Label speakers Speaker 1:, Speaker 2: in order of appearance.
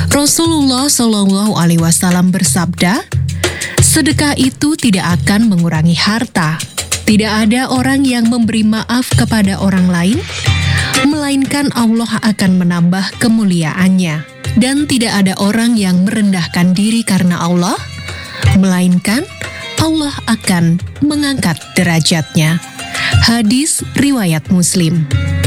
Speaker 1: Rasulullah Shallallahu Alaihi Wasallam bersabda, sedekah itu tidak akan mengurangi harta. Tidak ada orang yang memberi maaf kepada orang lain, melainkan Allah akan menambah kemuliaannya. Dan tidak ada orang yang merendahkan diri karena Allah, melainkan Allah akan mengangkat derajatnya. Hadis riwayat Muslim.